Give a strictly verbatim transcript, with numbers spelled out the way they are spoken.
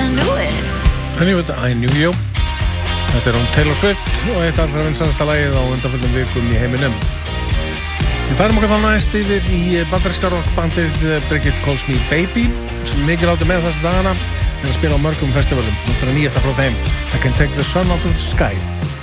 knew it I knew it, I knew you. Þetta er hún Taylor Swift og eitt allra vinsælasta lagið á undanförnum vikum í heiminum. Við færum okkur þá næst yfir í bandaríska rockbandið Bridget Calls Me Baby sem mikið látið með þessa dagana en að spila á mörgum festivalum. Nú fyrir nýjasta frá þeim I Can Take the Sun Out of the Sky.